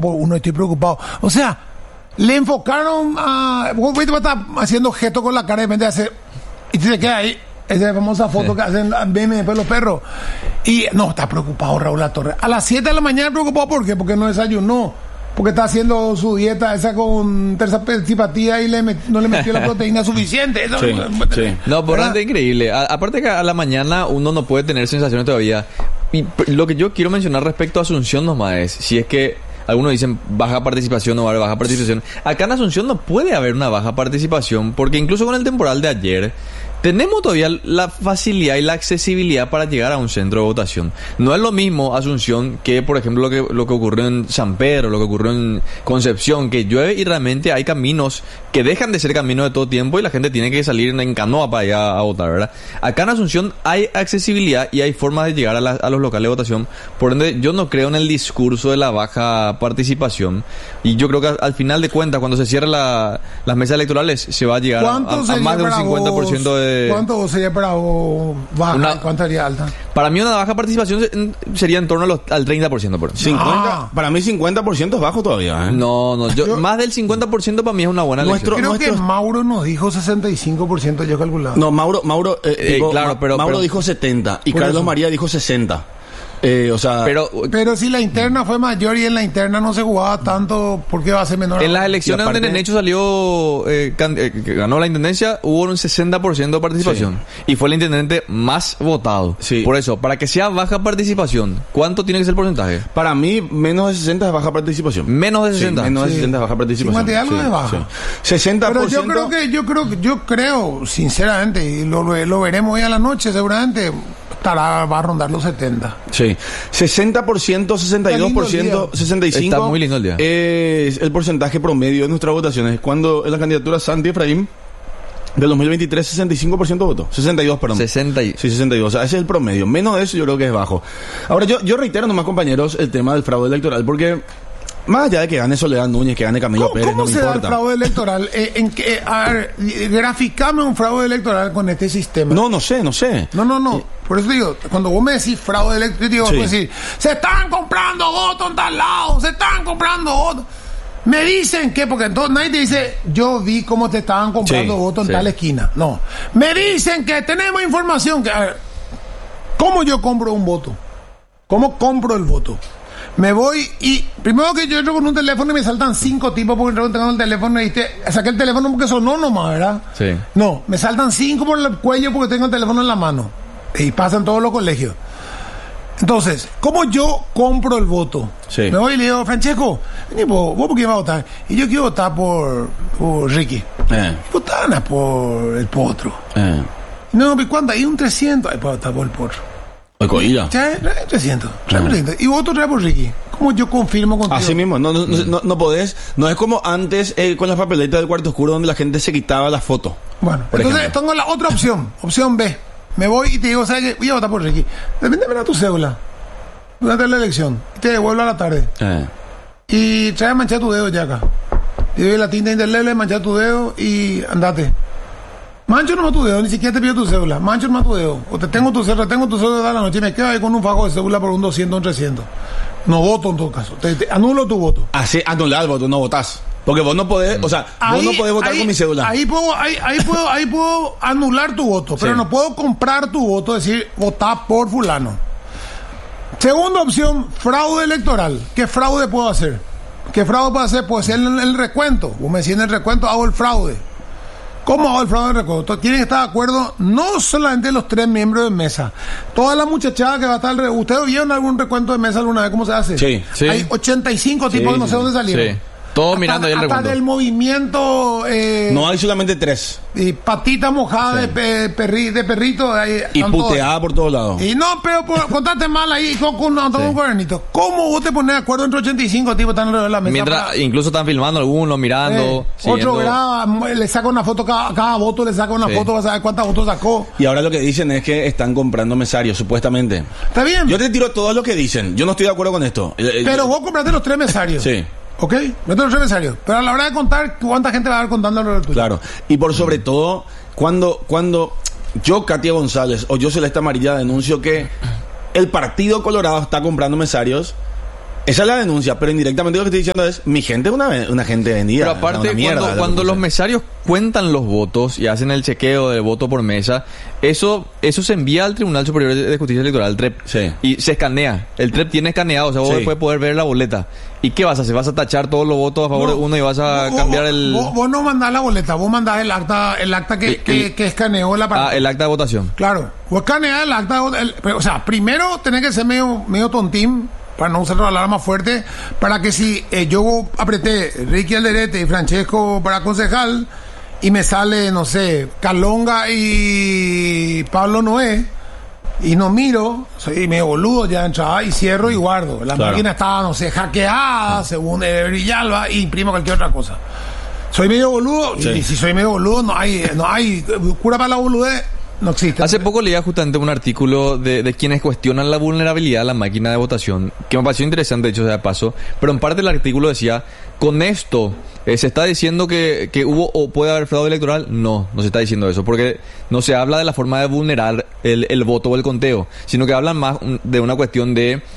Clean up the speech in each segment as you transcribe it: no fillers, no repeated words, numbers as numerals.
por uno, estoy preocupado. O sea, le enfocaron a... Vos estás haciendo gesto con la cara y de repente hace... Y se queda ahí. Esa famosa foto que hacen memes después los perros. Y no, está preocupado Raúl Latorre. A las 7 de la mañana preocupado, ¿por qué? Porque no desayunó. Porque está haciendo su dieta esa con tercera y no le metió la proteína suficiente. Eso, sí. No, por es increíble. Aparte que a la mañana uno no puede tener sensaciones todavía. Y lo que yo quiero mencionar respecto a Asunción nomás es, si es que algunos dicen baja participación o baja participación. Acá en Asunción no puede haber una baja participación porque incluso con el temporal de ayer tenemos todavía la facilidad y la accesibilidad para llegar a un centro de votación. No es lo mismo Asunción que, por ejemplo, lo que ocurrió en San Pedro, lo que ocurrió en Concepción, que llueve y realmente hay caminos que dejan de ser caminos de todo tiempo y la gente tiene que salir en canoa para allá a votar, ¿verdad? Acá en Asunción hay accesibilidad y hay formas de llegar a los locales de votación. Por ende, yo no creo en el discurso de la baja participación y yo creo que al final de cuentas, cuando se cierren las mesas electorales, se va a llegar a más de un 50% de... ¿Cuánto sería para vos baja? ¿Cuánto sería alta? Para mí una baja participación sería en torno al 30%. Por 50, para mí 50% es bajo todavía, ¿eh? No, yo más del 50% para mí es una buena elección. Creo que Mauro nos dijo 65%, yo calculaba. No, Mauro claro, Mauro dijo 70 y Carlos eso. María dijo 60. O sea, pero si la interna fue mayor y en la interna no se jugaba tanto, ¿por qué va a ser menor? En las elecciones donde Nenecho salió, ganó la intendencia, hubo un 60% de participación. Sí. Y fue el intendente más votado. Sí. Por eso, para que sea baja participación, ¿cuánto tiene que ser el porcentaje? Para mí, menos de 60 es baja participación. Menos de 60. Sí, menos de 60 es baja participación. 50 y algo es baja. Sí. 60%. Pero yo creo, sinceramente, y lo veremos hoy a la noche seguramente, va a rondar los 70. Sí. 60%, 62%, 65%. Está muy lindo el día. Es el porcentaje promedio de nuestras votaciones. Cuando en la candidatura Santi Efraín del 2023, 65% votó. 62, perdón. 62. O sea, ese es el promedio. Menos de eso yo creo que es bajo. Ahora, yo reitero nomás, compañeros, el tema del fraude electoral, porque más allá de que gane Soledad Núñez, que gane Camilo Pérez, no me importa. ¿Cómo se da el fraude electoral? A ver, graficame un fraude electoral con este sistema. No sé. No. Por eso digo, cuando vos me decís fraude electoral, digo, sí. Decir, se están comprando votos en tal lado, se están comprando votos. Me dicen que, porque entonces nadie te dice, yo vi cómo te estaban comprando votos en tal esquina. No. Me dicen que tenemos información que, a ver, ¿cómo yo compro un voto? ¿Cómo compro el voto? Me voy y primero que yo entro con un teléfono y me saltan 5 tipos porque tengo el teléfono y saqué el teléfono porque sonó nomás, ¿verdad? Sí. No, me saltan 5 por el cuello porque tengo el teléfono en la mano. Y pasan todos los colegios. Entonces, ¿cómo yo compro el voto? Sí. Me voy y le digo, Francesco, ¿vos por quién vas a votar? Y yo quiero votar por Ricky. Votar por el Potro. No, ¿cuánto? Hay un 300. Ahí puedo votar por el Potro. ¿Coilla? 300. Y voto trae por Ricky. ¿Cómo yo confirmo contigo? Así mismo, no podés. No es como antes con las papeletas del cuarto oscuro donde la gente se quitaba la foto. Bueno, entonces tengo la otra opción. Opción B. Me voy y te digo, ¿sabes qué? Voy a votar por Ricky. Depende de tu cédula durante la elección. Y te devuelvo a la tarde. Y trae a manchar tu dedo ya acá. Te doy la tinta indeleble, manchar tu dedo y andate. Mancho nomás tu dedo, ni siquiera te pido tu cédula. Mancho nomás tu dedo. O tengo tu cédula de la noche y me quedo ahí con un fajo de cédula por un 200 o un 300. No voto en todo caso. Te anulo tu voto. Así, anular el voto, no votás. Porque vos no podés, vos no podés votar con mi cédula. Ahí puedo anular tu voto, pero no puedo comprar tu voto, decir, votar por fulano. Segunda opción, fraude electoral. ¿Qué fraude puedo hacer? ¿Qué fraude puedo hacer? Puedo hacer el recuento. Vos me decís en el recuento, hago el fraude. ¿Cómo hago el fraude del recuento? Tienen que estar de acuerdo no solamente los 3 miembros de mesa, toda la muchachada que va a estar... ¿Ustedes vieron algún recuento de mesa alguna vez? ¿Cómo se hace? Sí. Hay 85 tipos que no sé dónde salieron. Sí. Todos mirando ahí el recuento. Hasta del movimiento... no hay solamente 3. Y patita mojada de perrito. Y puteada por todos lados. Y no, pero contate mal ahí con un cuadernito. ¿Cómo vos te pones de acuerdo entre 85 tipos están alrededor de la mesa? Mientras incluso están filmando algunos, mirando. Otro graba, le saca una foto, cada voto le saca una foto, vas a ver cuántas votos sacó. Y ahora lo que dicen es que están comprando mesarios, supuestamente. ¿Está bien? Yo te tiro todo lo que dicen. Yo no estoy de acuerdo con esto. Pero vos compraste los 3 mesarios. Sí. ¿Ok? No te lo necesario. Pero a la hora de contar, ¿cuánta gente va a dar contando lo tuyo? Claro. Y por sobre todo, cuando yo, Katia González, o yo, Celeste Amarilla, denuncio que el Partido Colorado está comprando mesarios, Esa es la denuncia, pero indirectamente lo que estoy diciendo es, mi gente es una gente vendida. Pero aparte, cuando los mesarios cuentan los votos y hacen el chequeo de voto por mesa, eso se envía al Tribunal Superior de Justicia Electoral, el TREP, y se escanea. El TREP tiene escaneado, o sea, vos después poder ver la boleta. ¿Y qué vas a hacer? ¿Vas a tachar todos los votos a favor de uno y vas a cambiar el...? Vos no mandás la boleta, vos mandás el acta que escaneó la partida. El acta de votación. Claro, vos escaneás el acta o sea, primero tenés que ser medio tontín, para no usar la alarma fuerte, para que si yo apreté Ricky Alderete y Francesco para concejal y me sale, no sé, Calonga y Pablo Noé, y no miro, soy medio boludo, ya entraba y cierro y guardo. La máquina estaba, no sé, hackeada, según Villalba, y imprimo cualquier otra cosa. Soy medio boludo, y si soy medio boludo, no hay cura para la boludez. No existe. Hace poco leía justamente un artículo de quienes cuestionan la vulnerabilidad de la máquina de votación, que me pareció interesante, de hecho, de paso, pero en parte el artículo decía, con esto, ¿se está diciendo que hubo o puede haber fraude electoral? No se está diciendo eso, porque no se habla de la forma de vulnerar el voto o el conteo, sino que hablan más de una cuestión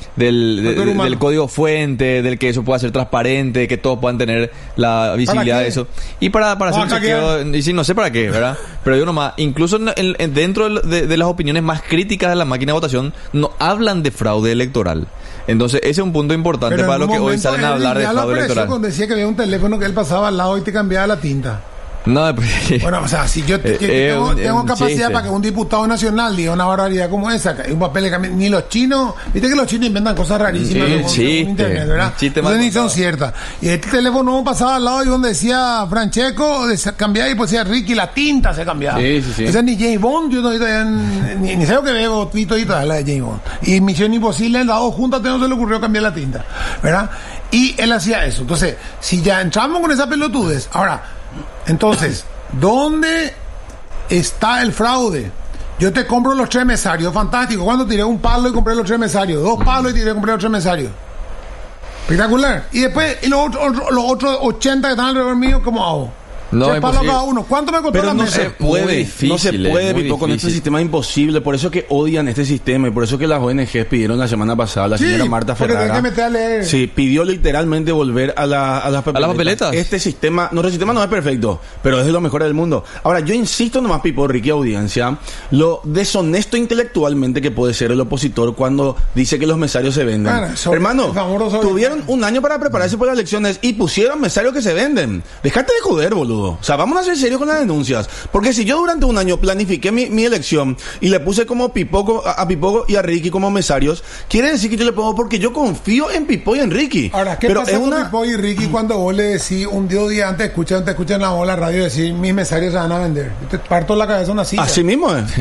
del código fuente, del que eso pueda ser transparente, que todos puedan tener la visibilidad de eso. Y para hacer un chequeo, y sí, no sé para qué, ¿verdad? Pero yo nomás, incluso dentro de las opiniones más críticas de la máquina de votación, no hablan de fraude electoral. Entonces, ese es un punto importante para los que hoy salen a hablar de fraude electoral. Cuando decía que había un teléfono que él pasaba al lado y te cambiaba la tinta. No, bueno, o sea, si yo tengo capacidad para que un diputado nacional diga una barbaridad como esa, que un papel de cambio, ni los chinos, viste que los chinos inventan cosas rarísimas con internet, ¿verdad? Entonces ni son ciertas. Y este teléfono pasaba al lado y donde decía Francesco, cambiaba y pues decía Ricky, la tinta se cambiaba. Esa ni James Bond, yo ni sé lo que veo, la de James Bond. Y Misión Imposible, en las dos juntas no se le ocurrió cambiar la tinta, ¿verdad? Y él hacía eso. Entonces, si ya entramos con esa pelotudes, ahora, entonces, ¿dónde está el fraude? Yo te compro los 3 mesarios, fantástico. ¿Cuándo tiré un palo y compré los 3 mesarios? 2 palos y compré los 3 mesarios. Espectacular. Y después, los otros 80 que están alrededor mío, ¿cómo hago? No, 3 palos cada uno. ¿Cuánto me costó la mesa? No se puede, Pipo, con este sistema es imposible. Por eso que odian este sistema y por eso que las ONGs pidieron la semana pasada, la señora Marta Ferrara. Sí, pidió literalmente volver a las papeletas. Este sistema, nuestro sistema no es perfecto, pero es de lo mejor del mundo. Ahora, yo insisto nomás, Pipo, Ricky, audiencia, lo deshonesto intelectualmente que puede ser el opositor cuando dice que los mesarios se venden. Hermano, tuvieron un año para prepararse por las elecciones y pusieron mesarios que se venden. Dejate de joder, boludo. O sea, vamos a ser serios con las denuncias. Porque si yo durante un año planifiqué mi elección y le puse como a Pipo y a Ricky como mesarios, quiere decir que yo le pongo porque yo confío en Pipo y en Ricky. Ahora, ¿qué pasa con Pipo y Ricky cuando vos le decís un día antes, te escuchan la voz, la radio decir, mis mesarios se van a vender? Yo te parto la cabeza una silla. Así mismo es,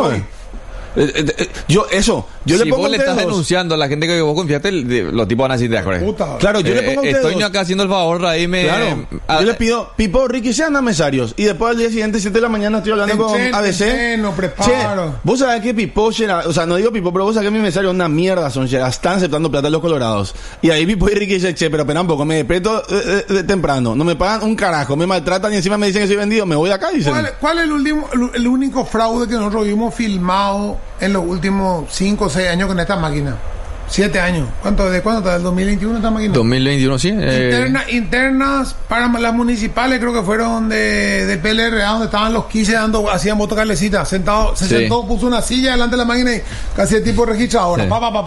yo le pongo vos le estás denunciando a la gente que vos confiaste, los tipos van a decir de acuerdo. Claro, yo le pongo estoy acá haciendo el favor, ahí yo le pido, Pipo, Ricky, sean a mesarios. Y después al día siguiente, 7 de la mañana, estoy hablando con ABC. Vos sabés que Pipo, o sea, no digo Pipo, pero vos sabés que mis mesarios una mierda son, están aceptando plata de los colorados. Y ahí Pipo y Ricky dicen, pero espera un poco, me desperto temprano, no me pagan un carajo, me maltratan y encima me dicen que soy vendido, me voy de acá, dicen. ¿Cuál es el único fraude que nosotros vimos filmado en los últimos 5 o 6 años con esta máquina? 7 años. ¿De cuándo está? ¿Del 2021 esta máquina? 2021, sí. Internas para las municipales, creo que fueron de PLRA, donde estaban los 15 hacían voto carlecita. Se sentó, puso una silla delante de la máquina y casi el tipo registradora.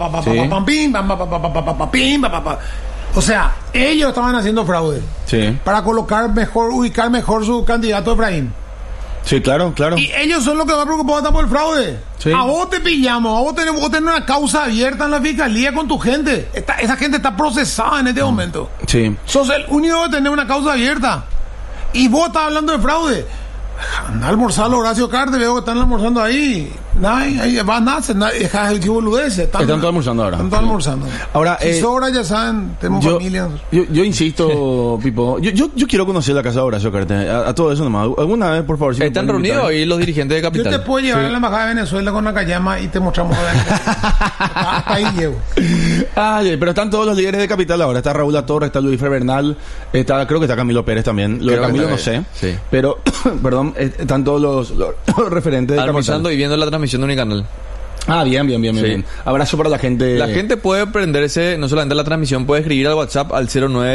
O sea, ellos estaban haciendo fraude. Sí. Para ubicar mejor su candidato Efraín. Sí, claro. Y ellos son los que van preocupados están por el fraude. Sí. A vos te pillamos, vos tenés una causa abierta en la fiscalía con tu gente. Esa gente está procesada en este momento. Sí. Sos el único que tiene una causa abierta. Y vos estás hablando de fraude. Anda a almorzar Horacio Carte, veo que están almorzando ahí. Ahí va a nacer, el chivo boludece. Están todos almorzando ahora. Están todos almorzando. Ahora, si sobra, ya saben, tenemos familias. Yo insisto, Pipo, yo quiero conocer la casa de Horacio Carte. A todo eso nomás. Alguna vez, por favor. Si están reunidos ahí los dirigentes de Capital. Yo te puedo llevar a la embajada de Venezuela con Nakayama y te mostramos. Hasta ahí llego. Pero están todos los líderes de Capital ahora. Está Raúl Latorre, está Luis Bernal, creo que está Camilo Pérez también. Lo de Camilo no sé. Sí. Pero, perdón, están todos los referentes de almorzando Capital. Y viendo la transmisión de Unicanal. Bien. Abrazo para la gente. La gente puede prenderse, no solamente la transmisión, puede escribir al WhatsApp al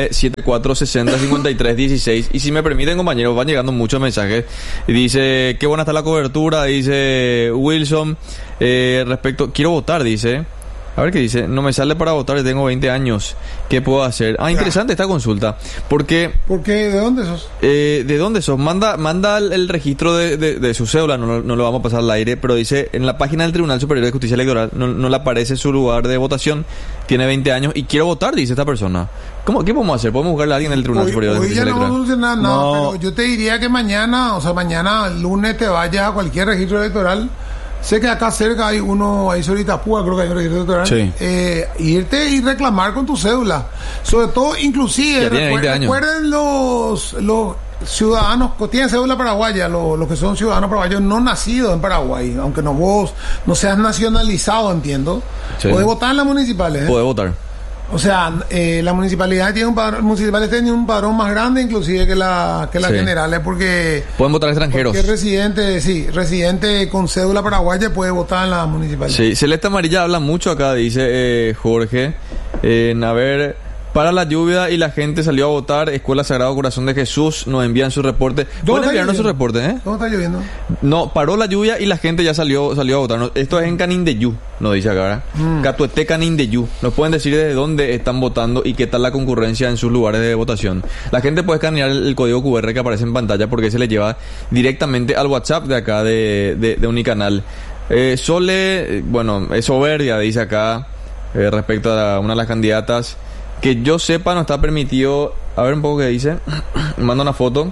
0974605316. Y si me permiten, compañeros, van llegando muchos mensajes. Dice, qué buena está la cobertura, dice Wilson. Respecto, quiero votar, dice. A ver qué dice. No me sale para votar, tengo 20 años. ¿Qué puedo hacer? Interesante esta consulta. ¿Por qué? ¿De dónde sos? ¿De dónde sos? Manda el registro de su cédula. No lo vamos a pasar al aire. Pero dice, en la página del Tribunal Superior de Justicia Electoral no le aparece su lugar de votación. Tiene 20 años y quiero votar, dice esta persona. ¿Qué podemos hacer? ¿Podemos buscarle a alguien en el Tribunal Superior de Justicia Electoral? No solucionar nada, pero yo te diría que mañana, lunes, te vayas a cualquier registro electoral. Sé que acá cerca hay uno, ahí sobre Itapúa, creo que hay un registro electoral. Sí. Irte y reclamar con tu cédula. Sobre todo, inclusive, recuerden los ciudadanos que tienen cédula paraguaya, los que son ciudadanos paraguayos no nacidos en Paraguay, aunque vos no seas nacionalizado, entiendo. Sí. Podés votar en las municipales. Podés votar. O sea, la municipalidad tiene un padrón más grande inclusive que las generales, porque pueden votar extranjeros. Porque residente con cédula paraguaya puede votar en la municipalidad. Sí, Celeste Amarilla habla mucho acá, dice Jorge. Para la lluvia y la gente salió a votar. Escuela Sagrado Corazón de Jesús nos envían su reporte. ¿Pueden enviarnos su reporte? ¿Dónde está lloviendo? No, paró la lluvia y la gente ya salió a votar. Esto es en Canindeyú, nos dice acá, ¿verdad? Catuete, Canindeyú. Nos pueden decir desde dónde están votando y qué tal la concurrencia en sus lugares de votación. La gente puede escanear el código QR que aparece en pantalla porque se le lleva directamente al WhatsApp de acá de Unicanal. Sole, es soberbia, dice acá, respecto a una de las candidatas. Que yo sepa, no está permitido. A ver un poco qué dice. Manda una foto.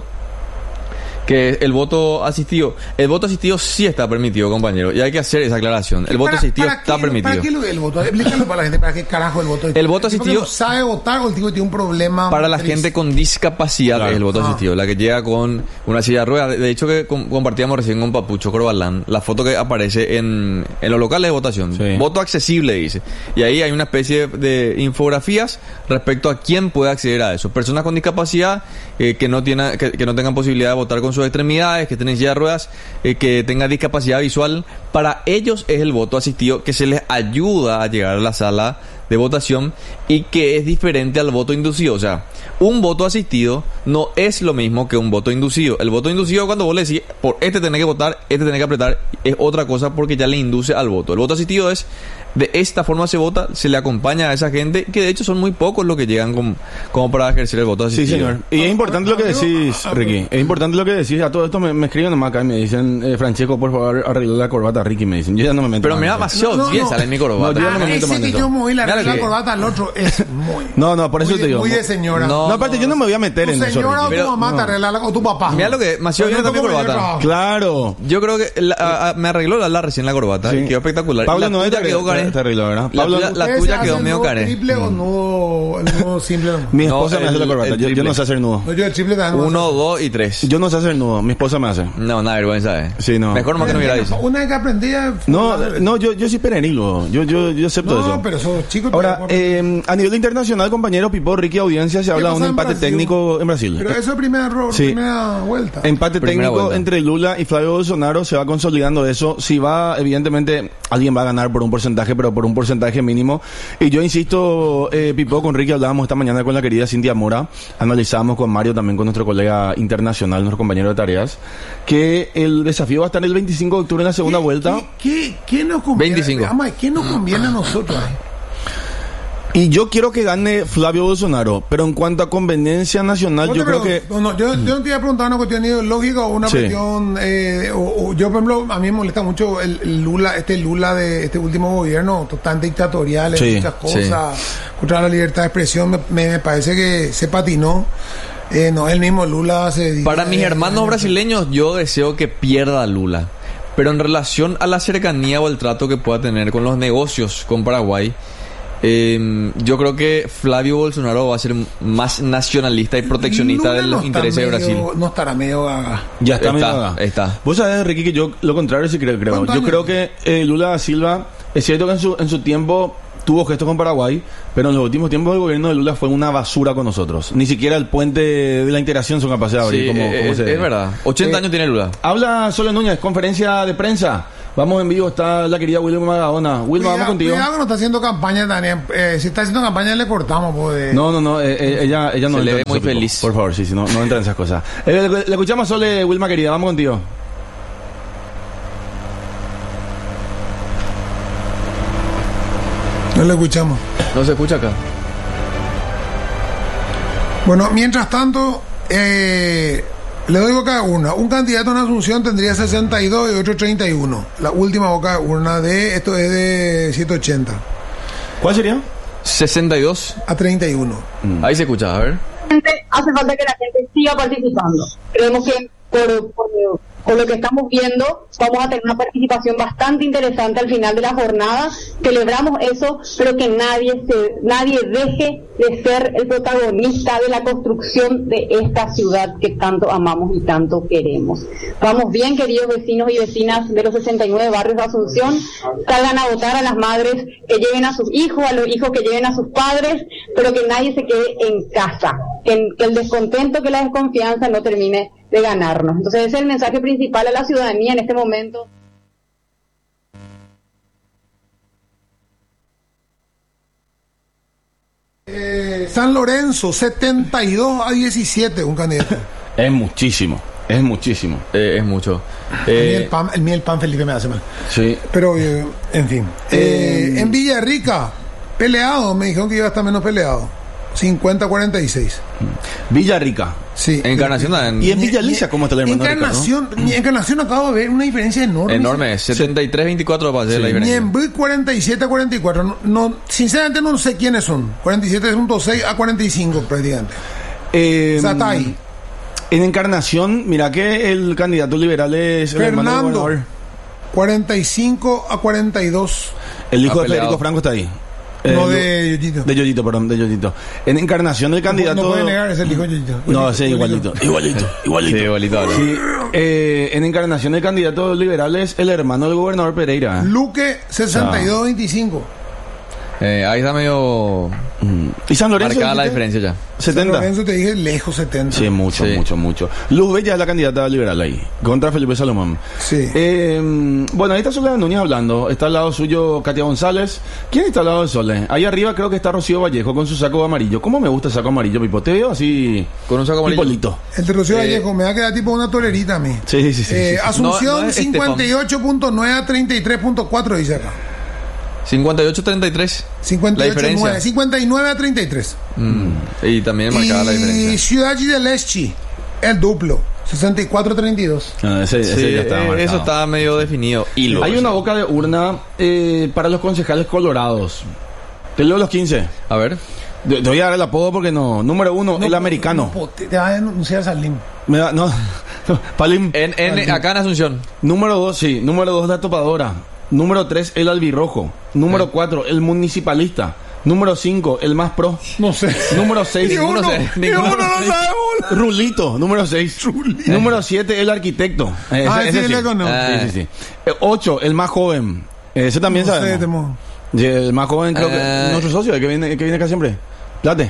Que el voto asistido. El voto asistido sí está permitido, compañero. Y hay que hacer esa aclaración. El voto asistido está permitido. ¿Para qué el voto? Explícalo para la gente. ¿Para qué carajo el voto? El voto asistido. ¿No sabe votar o el tipo tiene un problema? Para la gente con discapacidad, claro, es el voto asistido. La que llega con una silla de ruedas. De hecho, que compartíamos recién con Papucho Corbalán la foto que aparece en los locales de votación. Sí. Voto accesible, dice. Y ahí hay una especie de infografías respecto a quién puede acceder a eso. Personas con discapacidad que no tengan posibilidad de votar con sus extremidades, que tienen silla de ruedas, que tengan discapacidad visual. Para ellos es el voto asistido, que se les ayuda a llegar a la sala de votación y que es diferente al voto inducido. O sea, un voto asistido no es lo mismo que un voto inducido. El voto inducido, cuando vos le decís, por tenés que votar, tenés que apretar, es otra cosa porque ya le induce al voto. El voto asistido es, de esta forma se vota, se le acompaña a esa gente, que de hecho son muy pocos los que llegan como para ejercer el voto asistido. Sí, señor. Y es importante lo que decís, Ricky. Es importante lo que decís. A todo esto me escriben nomás acá y me dicen, Francesco, por favor, arregla la corbata, Ricky, me dicen. Yo ya no me meto. Pero mira, demasiado bien sale mi corbata. No, yo no me meto. Que yo me voy a arreglar la corbata al otro es muy... No, por eso te digo. Muy de señora. No, aparte yo no me voy a meter en eso. Tu señora o tu mamá te arregla, o tu papá. Mira lo que demasiado bien está mi corbata. Claro. Yo creo que me arregló la recién la corbata. Sí. Quedó espectacular. Pablo no te quedó caré. Te arregló, ¿verdad? La tuya quedó medio caré. ¿Triple o nudo simple? Mi esposa me hace la corbata. Yo no sé hacer nudo. No, yo el triple también. 1, 2 y 3. Yo no sé hacer nudo. Mi esposa me hace. No, una vergüenza, Sí, no. Mejor más que no hubiera dicho. Una vez que aprendí No, yo soy perenilo. Yo acepto eso. No, pero esos chicos... Ahora, a nivel internacional, compañero Pipo, Ricky, audiencia, se habla de un empate técnico en Brasil. Pero eso es primera vuelta. Empate técnico entre Lula y Flavio Bolsonaro, se va consolidando eso. Si va, evidentemente, alguien va a ganar por un porcentaje, pero por un porcentaje mínimo. Y yo insisto, Pipo, con Ricky hablábamos esta mañana con la querida Cintia Mora, analizamos con Mario, también con nuestro colega internacional, nuestro compañero de tareas, que el desafío va a estar el 25 de octubre en la segunda vuelta. ¿Qué nos conviene? 25. ¿Qué nos conviene a nosotros? Y yo quiero que gane Flavio Bolsonaro, pero en cuanto a conveniencia nacional, yo creo que... yo no te iba a preguntar una cuestión ideológica o una cuestión... yo, por ejemplo, a mí me molesta mucho el Lula de este último gobierno, tan dictatorial en muchas cosas, contra la libertad de expresión, me parece que se patinó. No, el mismo Lula Para mis hermanos brasileños, yo deseo que pierda Lula. Pero en relación a la cercanía o el trato que pueda tener con los negocios con Paraguay... yo creo que Flavio Bolsonaro va a ser más nacionalista y proteccionista de los intereses de Brasil. No estará medio gaga. Ya está medio gaga. Está. Vos sabés, Ricky, que yo lo contrario sí creo. Yo creo que Lula da Silva, es cierto que en su tiempo tuvo gestos con Paraguay, pero en los últimos tiempos el gobierno de Lula fue una basura con nosotros. Ni siquiera el puente de la integración son capaces de abrir. Es verdad. 80 años tiene Lula. Habla Sole Núñez, conferencia de prensa. Vamos en vivo, está la querida Wilma Magadona. Wilma, vamos contigo. Cuidado que no está haciendo campaña también. Si está haciendo campaña le cortamos. Pues, No, ella no se le ve muy tópico. feliz. Por favor, sí, no entra en esas cosas. Le escuchamos Sole, Wilma querida, vamos contigo. No le escuchamos. No se escucha acá. Bueno, mientras tanto, le doy boca de urna. Un candidato en Asunción tendría 62 y otro 31. La última boca de urna de esto es de 780. ¿Cuál sería? 62 a 31. Ahí se escucha, a ver. Hace falta que la gente siga participando. Creemos que por lo que estamos viendo, vamos a tener una participación bastante interesante al final de la jornada. Celebramos eso, pero que nadie deje de ser el protagonista de la construcción de esta ciudad que tanto amamos y tanto queremos. Vamos bien, queridos vecinos y vecinas de los 69 barrios de Asunción. Salgan a votar a las madres que lleven a sus hijos, a los hijos que lleven a sus padres, pero que nadie se quede en casa. Que el descontento, que la desconfianza no termine de ganarnos. Entonces ese es el mensaje principal a la ciudadanía en este momento. San Lorenzo, 72 a 17, un candidato. Es muchísimo. Es mucho. El pan Felipe me hace mal. Sí. Pero, en fin. En Villarrica, peleado, me dijeron que iba a estar menos peleado. 50-46. Villarrica. Sí. Encarnación. Y en Villa Alicia, ¿cómo está la Encarnación, ¿no? Encarnación acabo de ver una diferencia enorme. Enorme, 73-24 para hacer la diferencia. Niembui 47-44. No, sinceramente no sé quiénes son. 47.6 a 45 prácticamente. O sea, está ahí. En Encarnación, mira que el candidato liberal es el hermano del Fernando, gobernador. 45 a 42. El hijo de peleado. Federico Franco está ahí. No, de Yoyito. De Yoyito. En Encarnación el candidato... No puede negar, es el hijo de Yoyito. No, sí, igualito. Sí, igualito. Sí, en Encarnación el candidato liberal es el hermano del gobernador Pereira. Luque, 62-25. Ahí está medio ¿Y San Lorenzo? marcada la diferencia ya. 70. San Lorenzo te dije lejos 70. Sí, mucho. Luz Bella es la candidata liberal ahí, contra Felipe Salomón. Sí. Bueno, ahí está Soledad Núñez hablando. Está al lado suyo Katia González. ¿Quién está al lado de Sole? Ahí arriba creo que está Rocío Vallejo con su saco amarillo. ¿Cómo me gusta el saco amarillo, Pipo? Te veo así... Con un saco amarillo. Pipolito. El de Rocío Vallejo me va a quedar tipo una tolerita a mí. Sí. Asunción, No es 58.9 a 33.4 dice acá. 58-33. 58.9, 59 a 33. Y también marcada la diferencia. Y Ciudad del Este, el duplo, 64-32. Ese ya está marcado. Eso está medio definido. Hay una boca de urna para los concejales colorados. Te leo los 15. A ver. Te voy a dar el apodo porque no. Número 1, el americano. Te va a denunciar Salim. Palim. Acá en Asunción. Número 2, sí. Número 2, la topadora. Número 3, el albirrojo. Número 4, el municipalista. Número 5, el más pro. No sé. Número 6, Ninguno no sabemos. Rulito. Número 6. Número 7, el arquitecto. Ese le conozco. Sí. 8, el más joven. Ese también sabemos. El más joven creo que nuestro socio, el que viene acá siempre. Plate.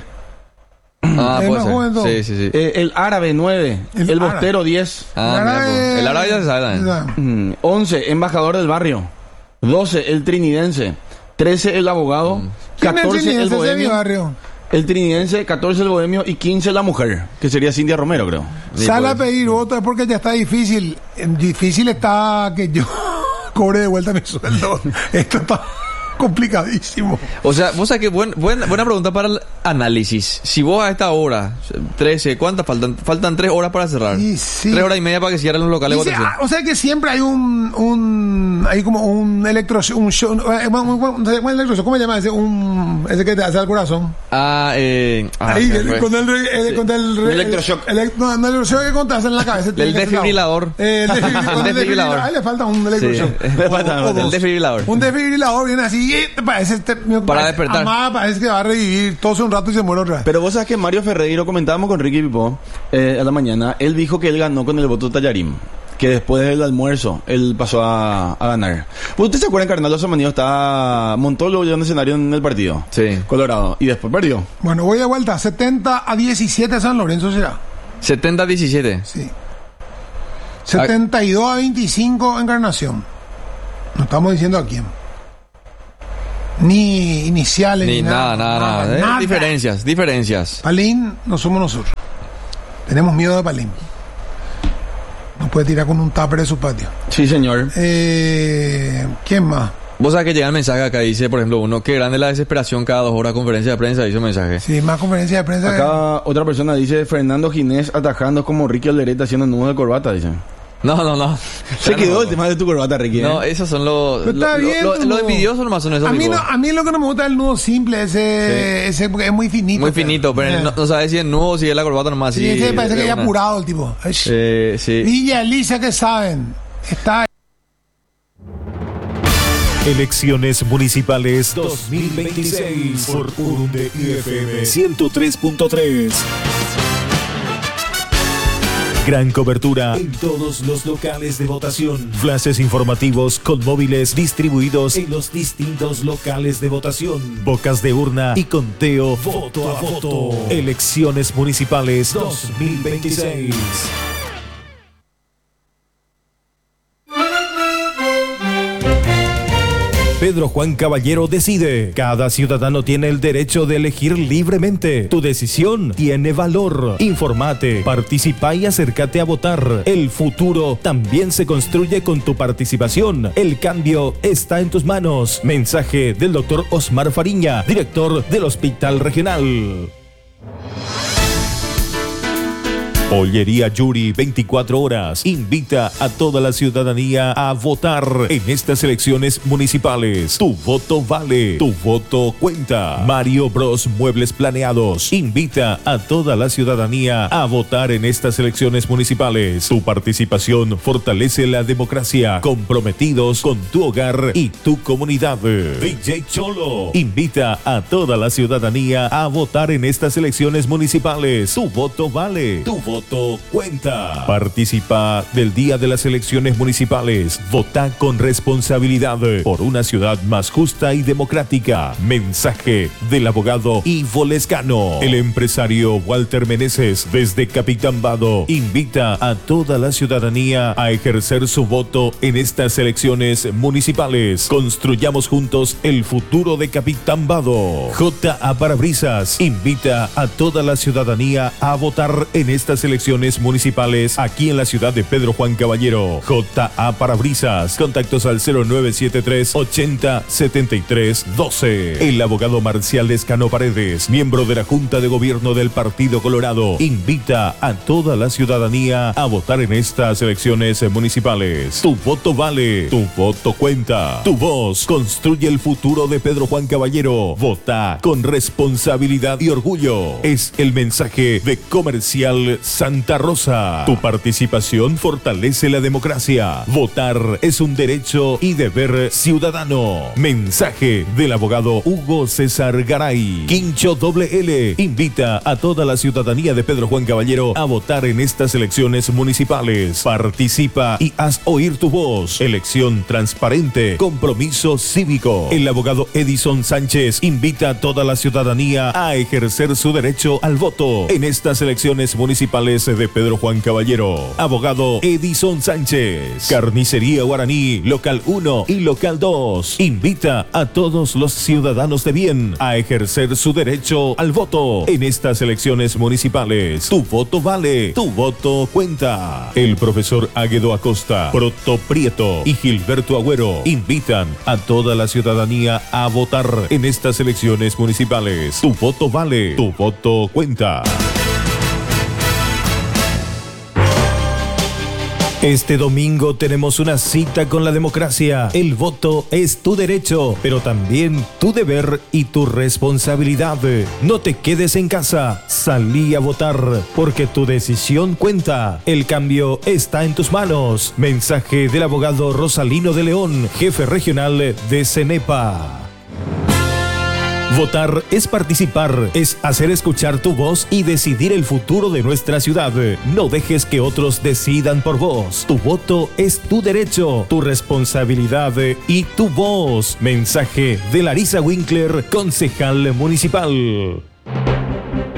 Puede ser. Sí. El árabe 9, el bostero 10. El árabe ya se sabe también. 11, embajador del barrio. 12, el trinidense. 13, el abogado. 14, el bohemio. El trinidense, 14, el bohemio. Y 15, la mujer, que sería Cintia Romero, creo. Sale a pedir voto es porque ya está difícil. Difícil está que yo cobre de vuelta mi sueldo. Esto está complicadísimo. O sea, vos sabés que buena pregunta para el análisis. Si vos a esta hora, 13, ¿cuántas faltan? Faltan 3 horas para cerrar. Sí. 3 horas y media para que cierren los locales de votación. O sea que siempre hay hay como un electroshock, un show, ¿cómo se llama ese? Ese que te hace al corazón. Ahí, con el electroshock. No, el electroshock que contaste en la cabeza. El desfibrilador. El desfibrilador. Ahí le falta un electroshock. Le falta el desfibrilador. Un desfibrilador viene así. Para despertar. Amada, parece que va a revivir, tose un rato y se muere otra vez. Pero vos sabes que Mario Ferreiro, comentábamos con Ricky Pipó a la mañana, él dijo que él ganó con el voto Tallarín, que después del almuerzo él pasó a ganar. ¿Usted se acuerda que Arnaldo Samaniego montó luego ya un escenario en el partido? Sí. Colorado. Y después perdió. Bueno, voy de vuelta. 70 a 17 San Lorenzo será. 70 a 17. Sí. 72 a 25 Encarnación. No estamos diciendo a quién. Ni iniciales, ni nada. Diferencias. Palín no somos nosotros. Tenemos miedo de Palín. No puede tirar con un tupper de su patio. Sí, señor. ¿Quién más? Vos sabés que llega el mensaje acá, dice, por ejemplo, uno, qué grande la desesperación cada 2 horas, conferencia de prensa, dice un mensaje. Sí, más conferencia de prensa. Acá otra persona dice, Fernando Ginés atajando como Ricky Alderete haciendo nudo de corbata, dice. No. Se quedó el tema de tu corbata, Ricky. No, esos son los envidiosos nomás son esos. A mí lo que no me gusta es el nudo simple, ese porque es muy finito. Muy finito, pero no sabes si es nudo o si es la corbata nomás. Sí, ese parece que ya apurado el tipo. Sí. Villa Elisa, que saben, está... Elecciones Municipales 2026 por Urunde FM 103.3. Gran cobertura en todos los locales de votación. Flashes informativos con móviles distribuidos en los distintos locales de votación. Bocas de urna y conteo voto a voto. Elecciones Municipales 2026. Pedro Juan Caballero decide. Cada ciudadano tiene el derecho de elegir libremente. Tu decisión tiene valor. Informate, participa y acércate a votar. El futuro también se construye con tu participación. El cambio está en tus manos. Mensaje del Dr. Osmar Fariña, director del Hospital Regional. Pollería Yuri 24 horas invita a toda la ciudadanía a votar en estas elecciones municipales. Tu voto vale, tu voto cuenta. Mario Bros Muebles Planeados invita a toda la ciudadanía a votar en estas elecciones municipales. Tu participación fortalece la democracia. Comprometidos con tu hogar y tu comunidad. DJ Cholo invita a toda la ciudadanía a votar en estas elecciones municipales. Tu voto vale, tu voto cuenta. Participa del día de las elecciones municipales. Vota con responsabilidad por una ciudad más justa y democrática. Mensaje del abogado Ivo Lescano. El empresario Walter Meneses desde Capitán Vado invita a toda la ciudadanía a ejercer su voto en estas elecciones municipales. Construyamos juntos el futuro de Capitán Vado. J.A. Parabrisas invita a toda la ciudadanía a votar en estas elecciones municipales aquí en la ciudad de Pedro Juan Caballero. J.A. Parabrisas. Contactos al 0973 80 73 12. El abogado Marcial Lescano Paredes, miembro de la Junta de Gobierno del Partido Colorado, invita a toda la ciudadanía a votar en estas elecciones municipales. Tu voto vale, tu voto cuenta. Tu voz construye el futuro de Pedro Juan Caballero. Vota con responsabilidad y orgullo. Es el mensaje de Comercial Santa Rosa. Tu participación fortalece la democracia. Votar es un derecho y deber ciudadano. Mensaje del abogado Hugo César Garay. Quincho WL invita a toda la ciudadanía de Pedro Juan Caballero a votar en estas elecciones municipales. Participa y haz oír tu voz. Elección transparente. Compromiso cívico. El abogado Edison Sánchez invita a toda la ciudadanía a ejercer su derecho al voto en estas elecciones municipales de Pedro Juan Caballero. Abogado Edison Sánchez. Carnicería Guaraní, local 1 y local 2. Invita a todos los ciudadanos de bien a ejercer su derecho al voto en estas elecciones municipales. Tu voto vale, tu voto cuenta. El profesor Águedo Acosta, Proto Prieto y Gilberto Agüero invitan a toda la ciudadanía a votar en estas elecciones municipales. Tu voto vale, tu voto cuenta. Este domingo tenemos una cita con la democracia. El voto es tu derecho, pero también tu deber y tu responsabilidad. No te quedes en casa, salí a votar, porque tu decisión cuenta. El cambio está en tus manos. Mensaje del abogado Rosalino de León, jefe regional de CENEPA. Votar es participar, es hacer escuchar tu voz y decidir el futuro de nuestra ciudad. No dejes que otros decidan por vos. Tu voto es tu derecho, tu responsabilidad y tu voz. Mensaje de Larisa Winkler, concejal municipal.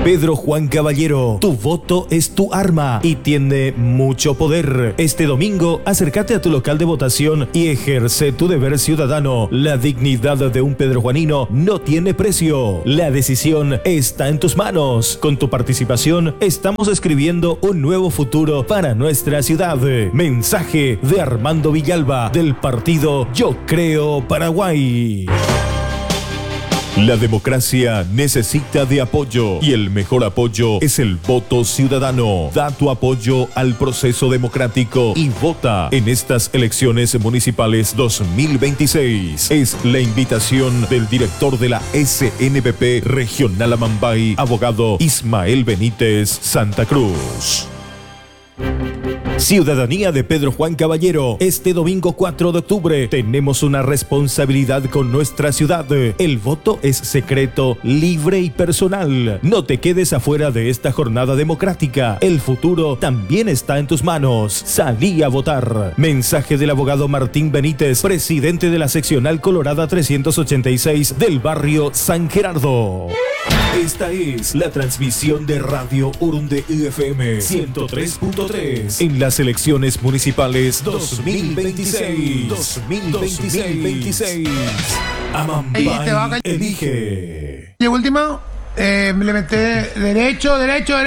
Pedro Juan Caballero, tu voto es tu arma y tiene mucho poder. Este domingo, acércate a tu local de votación y ejerce tu deber ciudadano. La dignidad de un pedrojuanino no tiene precio. La decisión está en tus manos. Con tu participación, estamos escribiendo un nuevo futuro para nuestra ciudad. Mensaje de Armando Villalba, del partido Yo Creo Paraguay. La democracia necesita de apoyo y el mejor apoyo es el voto ciudadano. Da tu apoyo al proceso democrático y vota en estas elecciones municipales 2026. Es la invitación del director de la SNPP Regional Amambay, abogado Ismael Benítez Santa Cruz. Ciudadanía de Pedro Juan Caballero, este domingo 4 de octubre tenemos una responsabilidad con nuestra ciudad. El voto es secreto, libre y personal. No te quedes afuera de esta jornada democrática. El futuro también está en tus manos. Salí a votar. Mensaje del abogado Martín Benítez, presidente de la seccional Colorada 386 del barrio San Gerardo. Esta es la transmisión de Radio Urunde FM 103.3 en las elecciones municipales 2026. 2026. Amambay elige. Y de última, le meté derecho.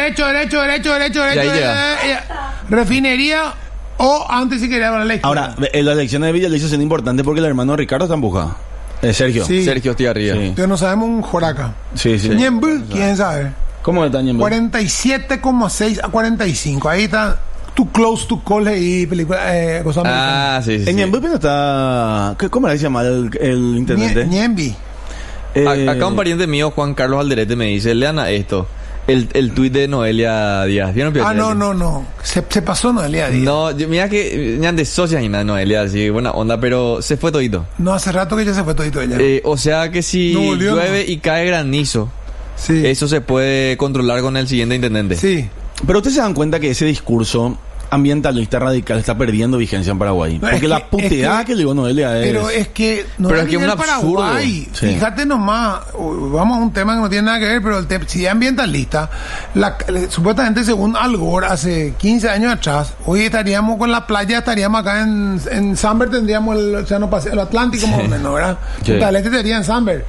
Refinería o antes si quería la ley. Ahora, en las elecciones de Villa son importantes porque el hermano Ricardo está empuja. Sergio. Sí. Sergio Estigarribia. Sí. Entonces no sabemos un joraca. Sí. Ñemby, quién sabe. ¿Cómo está Ñemby? 47,6 a 45. Ahí está Too Close to Call y película, cosa americana. Sí. En Ñemby no está... ¿Cómo le llama el intendente? Ñemby. Acá un pariente mío, Juan Carlos Alderete, me dice, lean a esto. El tuit de Noelia Díaz. ¿Vieron? No. Se pasó Noelia Díaz. No, mira que ya de socias y nada, Noelia, así, buena onda, pero se fue todito. No, hace rato que ya se fue todito ella. O sea que si llueve y cae granizo, sí, eso se puede controlar con el siguiente intendente. Sí. Pero ustedes se dan cuenta que ese discurso ambientalista radical está perdiendo vigencia en Paraguay. No, porque la puteada que le dio Noelia es... Pero es que no pero es que es un absurdo. Paraguay. Sí. Fíjate nomás, vamos a un tema que no tiene nada que ver, pero si es ambientalista, supuestamente según Al Gore hace 15 años atrás, hoy estaríamos con la playa, estaríamos acá en Samber, tendríamos el océano el Atlántico más o menos, ¿verdad? Sí. Punta del Este estaría en Samber.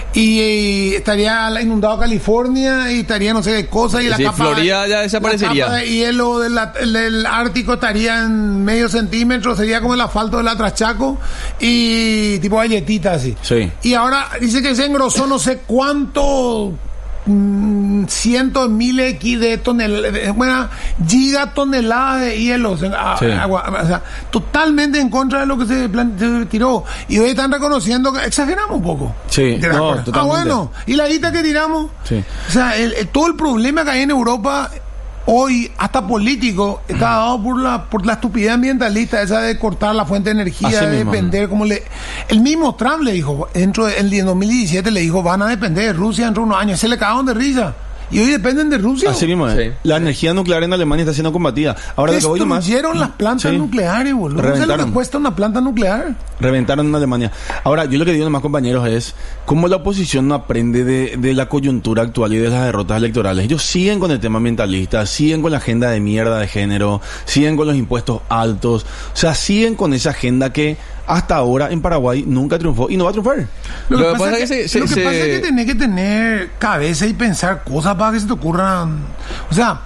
Y estaría inundado California y estaría no sé qué cosa y la capa... Florida ya desaparecería. La capa de hielo del Ártico estaría en medio centímetro, sería como el asfalto del Atrachaco y tipo galletita así. Sí. Y ahora dice que se engrosó no sé cuánto, cientos, miles de toneladas, gigatoneladas de hielo. Agua, o sea, totalmente en contra de lo que se tiró. Y hoy están reconociendo que exageramos un poco. Sí, no, totalmente. Bueno, y la guita que tiramos. Sí. O sea, todo el problema que hay en Europa hoy, hasta político, está dado por la estupidez ambientalista esa de cortar la fuente de energía, así de mismo. depender, el mismo Trump le dijo, en 2017 le dijo, van a depender de Rusia dentro de unos años, se le cagaron de risa. Y hoy dependen de Rusia. Así mismo es. Sí. La energía nuclear en Alemania está siendo combatida. Ahora lo que voy nomás... Destruyeron las plantas nucleares, boludo. ¿Sabes lo que Reventaron. cuesta una planta nuclear? Reventaron en Alemania. Ahora, yo lo que digo nomás, compañeros, es cómo la oposición no aprende de la coyuntura actual y de las derrotas electorales. Ellos siguen con el tema ambientalista, siguen con la agenda de mierda de género, siguen con los impuestos altos, o sea, siguen con esa agenda que hasta ahora en Paraguay nunca triunfó y no va a triunfar. Lo que pasa es que tenés que tener cabeza y pensar cosas para que se te ocurran. O sea,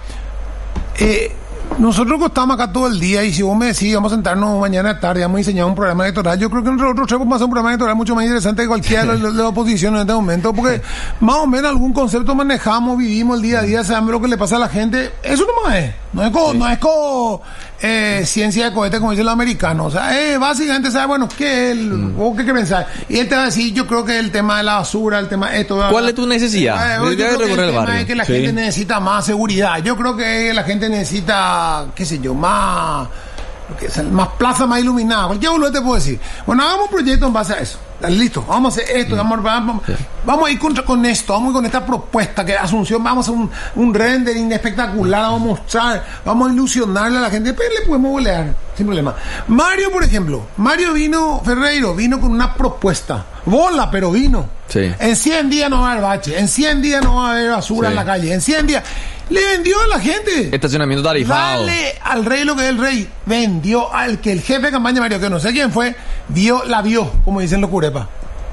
nosotros estamos acá todo el día y si vos me decís vamos a sentarnos mañana tarde, vamos a diseñar un programa electoral, yo creo que nosotros podemos hacer un programa electoral mucho más interesante que cualquiera de la oposición en este momento, porque más o menos algún concepto manejamos, vivimos el día a día, sabemos lo que le pasa a la gente. Eso nomás es. No es como ciencia de cohete como dicen los americanos. O sea, básicamente sabe, bueno, ¿qué es vos qué pensás? Y él te va a decir, yo creo que el tema de la basura, el tema de esto. ¿Cuál es tu necesidad? Yo creo que el tema es que la gente necesita más seguridad. Yo creo que la gente necesita, qué sé yo, más plaza más iluminada. Cualquier boludo te puedo decir. Bueno, hagamos un proyecto en base a eso. Listo, vamos a hacer esto, vamos a ir con esto, vamos a ir con esta propuesta que Asunción, vamos a hacer un rendering espectacular, vamos a mostrar, vamos a ilusionarle a la gente, pero le podemos bolear, sin problema. Mario, por ejemplo, Ferreiro vino con una propuesta. bola, pero vino. Sí. En 100 días no va a haber bache, en 100 días no va a haber basura en la calle, en 100 días le vendió a la gente. Estacionamiento tarifado. Dale al rey lo que es el rey. Vendió al que el jefe de campaña Mario, que no sé quién fue, la vio, como dicen los curepas.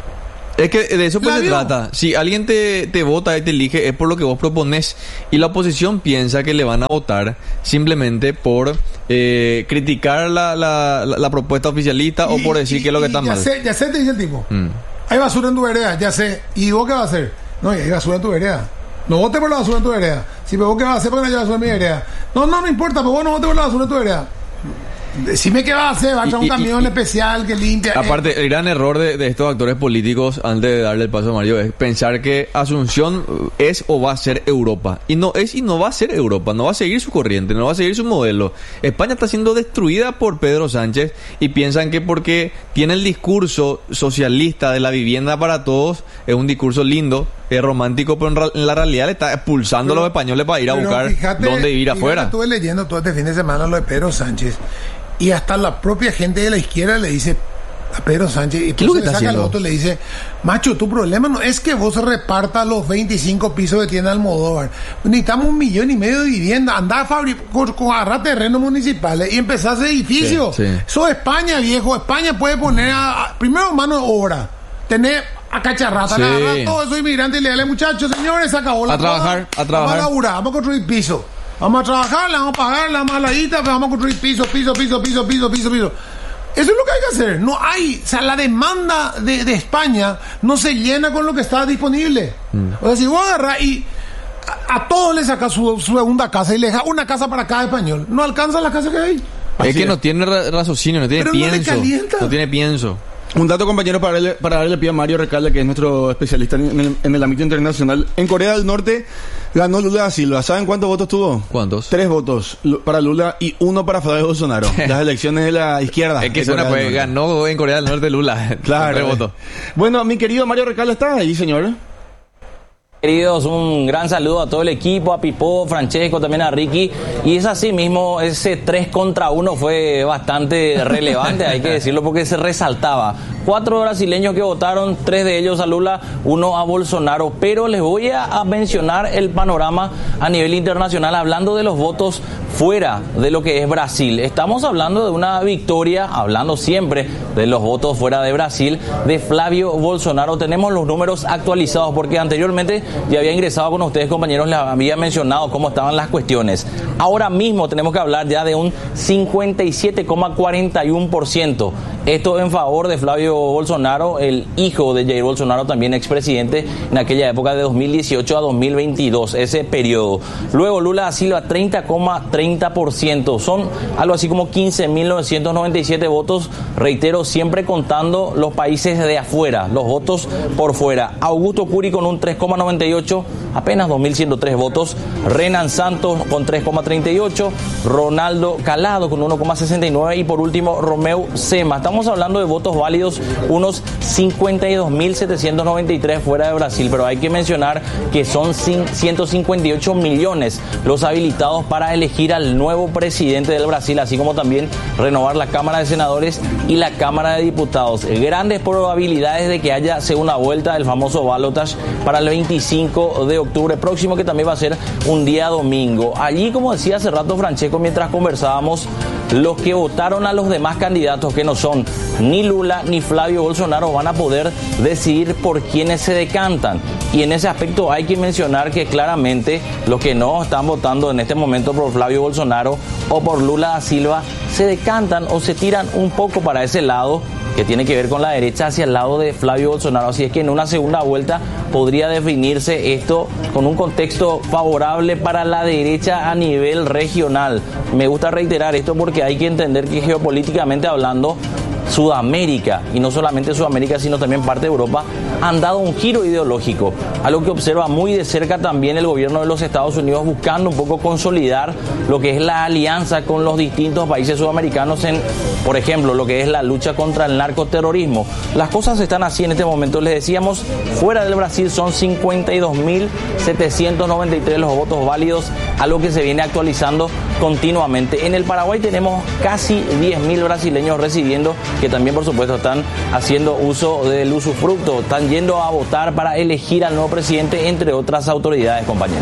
Es que de eso pues se trata. Si alguien te vota y te elige, es por lo que vos proponés. Y la oposición piensa que le van a votar simplemente por criticar la propuesta oficialista o por decir que es lo que está mal. Ya sé, te dice el tipo. Hay basura en tu vereda, ya sé. ¿Y vos qué vas a hacer? No, hay basura en tu vereda. No votes por la basura en tu vereda. Si vos qué vas a hacer porque no hay basura en mi vereda. No importa, pero vos no votes por la basura en tu vereda. Decime qué va a hacer, va a traer un camión especial que limpia. Aparte, el gran error de estos actores políticos, antes de darle el paso a Mario, es pensar que Asunción es o va a ser Europa. Y no es y no va a ser Europa, no va a seguir su corriente, no va a seguir su modelo. España está siendo destruida por Pedro Sánchez y piensan que porque tiene el discurso socialista de la vivienda para todos, es un discurso lindo, es romántico, pero en la realidad le está expulsando a los españoles para ir a buscar dónde vivir afuera. Estuve leyendo todo este fin de semana lo de Pedro Sánchez. Y hasta la propia gente de la izquierda le dice a Pedro Sánchez, y ¿qué es lo que está saca haciendo? el voto, le dice: macho, tu problema no es que vos repartas los 25 pisos de tienda Almodóvar. Necesitamos 1,5 millones de viviendas. Andá a agarrar terrenos municipales y empezar a hacer edificios. Sí. Eso es España, viejo. España puede poner primero mano de obra. Tener a cacharrata, agarrar todos esos inmigrantes y le dale, muchachos, señores, se acabó la cosa. A trabajar. Vamos a laburar, vamos a construir pisos. Vamos a trabajar, le vamos a pagar la maladita, pero vamos a construir piso. Eso es lo que hay que hacer. No hay, o sea, la demanda de España no se llena con lo que está disponible. O sea, si vos agarrás y a todos le sacas su segunda casa y le dejas una casa para cada español, no alcanza la casa que hay. Es que no tiene raciocinio, no tiene pienso. No tiene pienso. Un dato, compañero, para darle pie a Mario Recalde, que es nuestro especialista en el ámbito internacional. En Corea del Norte ganó Lula da Silva. ¿Saben cuántos votos tuvo? ¿Cuántos? 3 votos para Lula y 1 para Flavio Bolsonaro. Las elecciones de la izquierda. Es que suena, pues ganó en Corea del Norte Lula. Claro. 3 votos. Bueno, mi querido Mario Recalde, ¿está ahí, señor? Queridos, un gran saludo a todo el equipo, a Pipo, Francesco, también a Ricky. Y es así mismo, ese 3 contra 1 fue bastante relevante, hay que decirlo, porque se resaltaba. 4 brasileños que votaron, 3 de ellos a Lula, 1 a Bolsonaro. Pero les voy a mencionar el panorama a nivel internacional, hablando de los votos fuera de lo que es Brasil. Estamos hablando de una victoria, hablando siempre de los votos fuera de Brasil, de Flavio Bolsonaro. Tenemos los números actualizados, porque anteriormente ya había ingresado con ustedes, compañeros, les había mencionado cómo estaban las cuestiones. Ahora mismo tenemos que hablar ya de un 57,41%. Esto en favor de Flavio Bolsonaro, el hijo de Jair Bolsonaro, también expresidente en aquella época de 2018 a 2022, ese periodo. Luego Lula da Silva, 30,30%. Son algo así como 15.997 votos, reitero, siempre contando los países de afuera, los votos por fuera. Augusto Curi con un 3,98, apenas 2.103 votos. Renan Santos con 3,38. Ronaldo Calado con 1,69. Y por último, Romeu Zema. Estamos hablando de votos válidos, unos 52.793 fuera de Brasil, pero hay que mencionar que son 158 millones los habilitados para elegir al nuevo presidente del Brasil, así como también renovar la Cámara de Senadores y la Cámara de Diputados. Grandes probabilidades de que haya segunda vuelta del famoso balotage para el 25 de octubre próximo, que también va a ser un día domingo. Allí, como decía hace rato Francesco mientras conversábamos, los que votaron a los demás candidatos, que no son ni Lula ni Flavio Bolsonaro, van a poder decidir por quiénes se decantan. Y en ese aspecto hay que mencionar que claramente los que no están votando en este momento por Flavio Bolsonaro o por Lula da Silva se decantan o se tiran un poco para ese lado, que tiene que ver con la derecha, hacia el lado de Flavio Bolsonaro. Así es que en una segunda vuelta podría definirse esto con un contexto favorable para la derecha a nivel regional. Me gusta reiterar esto porque hay que entender que geopolíticamente hablando, Sudamérica, y no solamente Sudamérica, sino también parte de Europa, han dado un giro ideológico, algo que observa muy de cerca también el gobierno de los Estados Unidos, buscando un poco consolidar lo que es la alianza con los distintos países sudamericanos en, por ejemplo, lo que es la lucha contra el narcoterrorismo. Las cosas están así en este momento. Les decíamos, fuera del Brasil son 52.793 los votos válidos, algo que se viene actualizando continuamente. En el Paraguay tenemos casi 10.000 brasileños residiendo, que también por supuesto están haciendo uso del usufructo, están yendo a votar para elegir al nuevo presidente, entre otras autoridades, compañeros.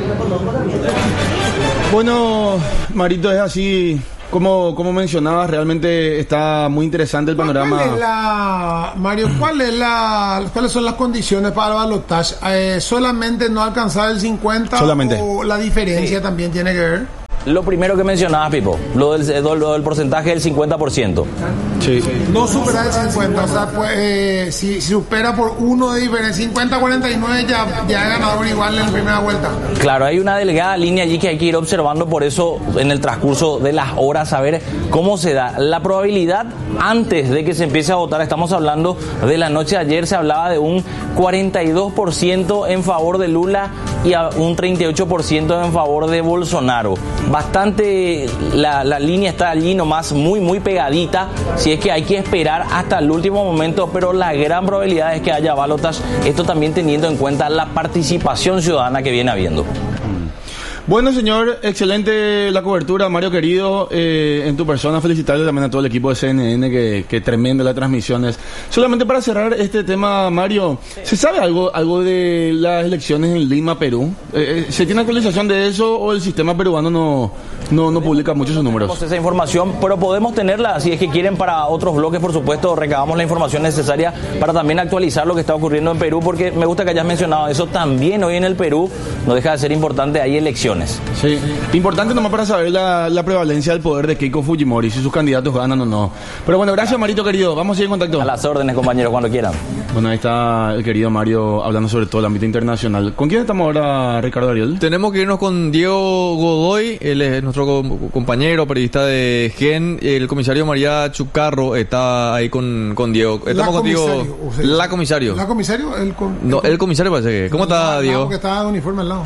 Bueno, Marito, es así. Como mencionabas, realmente está muy interesante el panorama. Mario, ¿cuáles son las condiciones para el balotaje? ¿Solamente no alcanzar el 50 solamente, o la diferencia también tiene que ver? Lo primero que mencionabas, Pipo, lo del porcentaje del 50%. Sí. No supera el 50, o sea, pues, si supera por 1 de diferencia, 50-49 ya es ganador igual en la primera vuelta. Claro, hay una delgada línea allí que hay que ir observando, por eso en el transcurso de las horas a ver cómo se da. La probabilidad antes de que se empiece a votar, estamos hablando de la noche de ayer, se hablaba de un 42% en favor de Lula y a un 38% en favor de Bolsonaro. Bastante, la línea está allí nomás muy pegadita, si es que hay que esperar hasta el último momento, pero la gran probabilidad es que haya balotaje, esto también teniendo en cuenta la participación ciudadana que viene habiendo. Bueno, señor, excelente la cobertura, Mario querido, en tu persona, felicitarle también a todo el equipo de CNN, que tremenda las transmisiones. Solamente para cerrar este tema, Mario, ¿se sabe algo de las elecciones en Lima, Perú? ¿Se tiene actualización de eso o el sistema peruano no publica mucho sus números? No tenemos esa información, pero podemos tenerla, si es que quieren, para otros bloques, por supuesto, recabamos la información necesaria para también actualizar lo que está ocurriendo en Perú, porque me gusta que hayas mencionado eso también. Hoy en el Perú no deja de ser importante, hay elecciones. Sí, importante nomás para saber la prevalencia del poder de Keiko Fujimori, si sus candidatos ganan o no. Pero bueno, gracias, Marito querido, vamos a seguir en contacto. A las órdenes, compañeros, cuando quieran. Bueno, ahí está el querido Mario hablando sobre todo el ámbito internacional. ¿Con quién estamos ahora, Ricardo Ariel? Tenemos que irnos con Diego Godoy, él es nuestro compañero, periodista de GEN. El comisario María Chucarro está ahí con Diego. Estamos contigo. La comisario. ¿La comisario? No, el comisario parece que. ¿Cómo está, Diego? Porque está de uniforme al lado.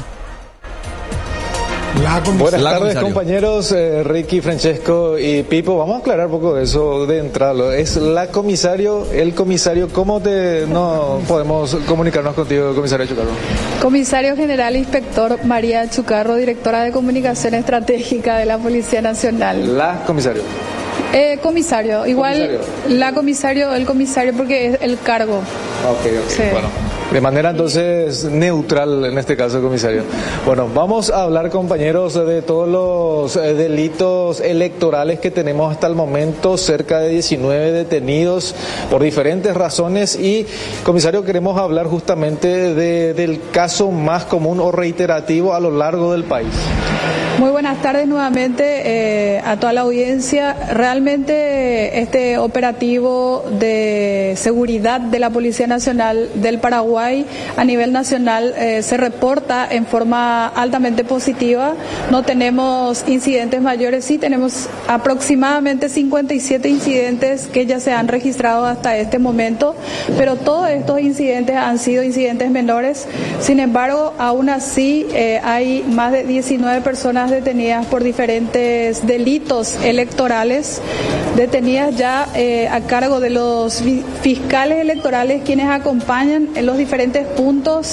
Buenas tardes, compañeros, Ricky, Francesco y Pipo. Vamos a aclarar un poco eso de entrada. Es el comisario. ¿Cómo no podemos comunicarnos contigo, comisario Chucarro? Comisario General Inspector María Chucarro, directora de Comunicación Estratégica de la Policía Nacional. La comisario. Comisario, igual comisario. el comisario porque es el cargo. Ok. Sí. Bueno. De manera entonces neutral en este caso, comisario. Bueno, vamos a hablar, compañeros, de todos los delitos electorales que tenemos hasta el momento, cerca de 19 detenidos por diferentes razones y, comisario, queremos hablar justamente del caso más común o reiterativo a lo largo del país. Muy buenas tardes nuevamente a toda la audiencia. Realmente este operativo de seguridad de la Policía Nacional del Paraguay a nivel nacional se reporta en forma altamente positiva. No tenemos incidentes mayores, sí tenemos aproximadamente 57 incidentes que ya se han registrado hasta este momento, pero todos estos incidentes han sido incidentes menores. Sin embargo, aún así hay más de 19 personas detenidas por diferentes delitos electorales, detenidas ya a cargo de los fiscales electorales, quienes acompañan en los diferentes puntos,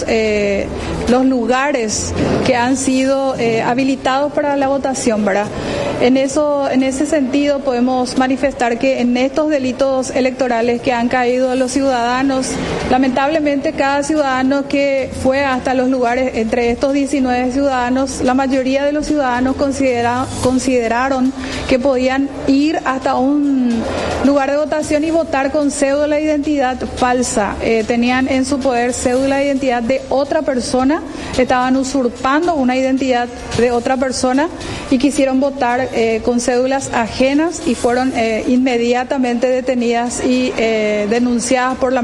los lugares que han sido habilitados para la votación, ¿verdad? En ese sentido podemos manifestar que en estos delitos electorales que han caído los ciudadanos, lamentablemente cada ciudadano que fue hasta los lugares, entre estos 19 ciudadanos, la mayoría de los ciudadanos consideraron que podían ir hasta un lugar de votación y votar con cédula de identidad falsa. Tenían en su poder cédula de identidad de otra persona, estaban usurpando una identidad de otra persona y quisieron votar con cédulas ajenas y fueron inmediatamente detenidas y denunciadas por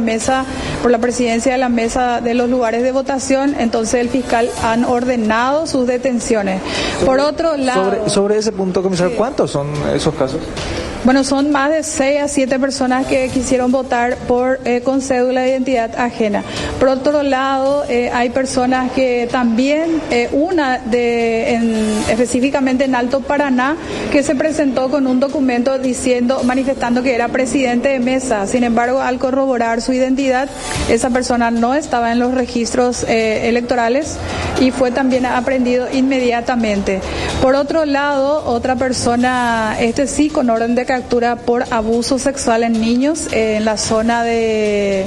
la presidencia de la mesa de los lugares de votación. Entonces el fiscal han ordenado sus detenciones. Por otro lado, sobre ese punto, comisario, ¿cuántos son esos casos? Bueno, son más de 6 a 7 personas que quisieron votar con cédula de identidad ajena. Por otro lado, hay personas que también, específicamente en Alto Paraná, persona que se presentó con un documento manifestando que era presidente de mesa. Sin embargo, al corroborar su identidad, esa persona no estaba en los registros electorales y fue también aprehendido inmediatamente. Por otro lado, otra persona, sí con orden de captura por abuso sexual en niños, en la zona de